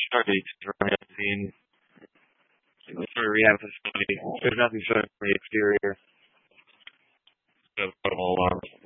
study to run a single-story rehab facility. There's nothing showing from the exterior. So photo alarms.